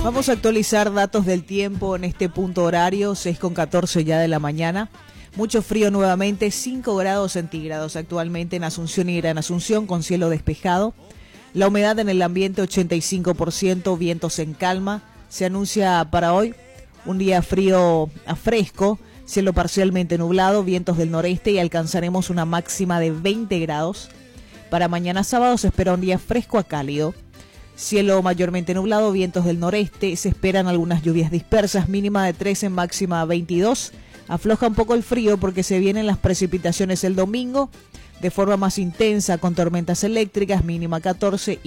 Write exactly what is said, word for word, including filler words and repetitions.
Vamos a actualizar datos del tiempo en este punto horario, seis con catorce ya de la mañana. Mucho frío nuevamente, cinco grados centígrados actualmente en Asunción y Gran Asunción con cielo despejado. La humedad en el ambiente ochenta y cinco por ciento, vientos en calma. Se anuncia para hoy un día frío a fresco, cielo parcialmente nublado, vientos del noreste y alcanzaremos una máxima de veinte grados. Para mañana sábado se espera un día fresco a cálido. Cielo mayormente nublado, vientos del noreste, se esperan algunas lluvias dispersas, mínima de trece, máxima veintidós. Afloja un poco el frío porque se vienen las precipitaciones el domingo de forma más intensa con tormentas eléctricas, mínima catorce